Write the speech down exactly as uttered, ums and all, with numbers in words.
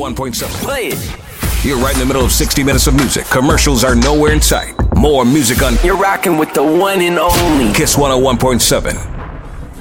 one point seven. Play it. You're right in the middle of sixty minutes of music. Commercials are nowhere in sight. More music on. You're rocking with the one and only Kiss one oh one point seven.